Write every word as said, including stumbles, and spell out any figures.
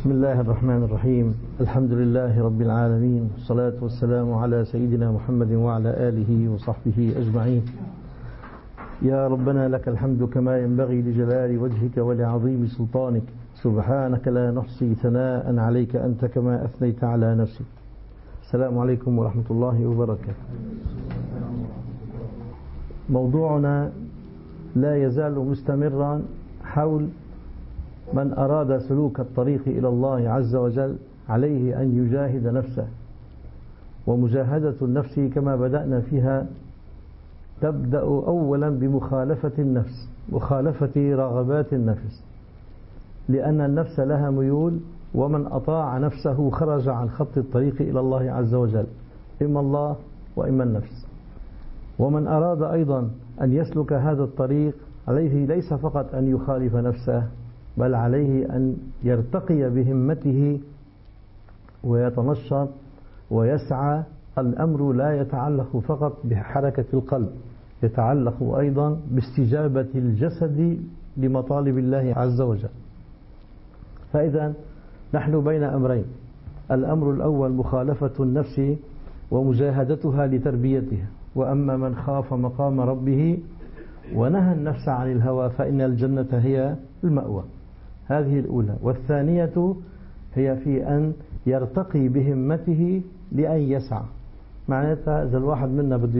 بسم الله الرحمن الرحيم. الحمد لله رب العالمين، والصلاة والسلام على سيدنا محمد وعلى آله وصحبه أجمعين. يا ربنا لك الحمد كما ينبغي لجلال وجهك ولعظيم سلطانك، سبحانك لا نحصي ثناء عليك أنت كما أثنيت على نفسك. السلام عليكم ورحمة الله وبركاته. موضوعنا لا يزال مستمرا حول من أراد سلوك الطريق إلى الله عز وجل عليه أن يجاهد نفسه. ومجاهدة النفس كما بدأنا فيها تبدأ أولا بمخالفة النفس، مخالفة رغبات النفس، لأن النفس لها ميول، ومن أطاع نفسه خرج عن خط الطريق إلى الله عز وجل، إما الله وإما النفس. ومن أراد أيضا أن يسلك هذا الطريق عليه ليس فقط أن يخالف نفسه، بل عليه أن يرتقي بهمته ويتنشط ويسعى. الأمر لا يتعلق فقط بحركة القلب، يتعلق أيضا باستجابة الجسد لمطالب الله عز وجل. فإذا نحن بين أمرين: الأمر الأول مخالفة النفس ومجاهدتها لتربيتها، وأما من خاف مقام ربه ونهى النفس عن الهوى فإن الجنة هي المأوى. هذه الأولى. والثانية هي في أن يرتقي بهمته لأن يسعى. معناتها إذا الواحد منا بده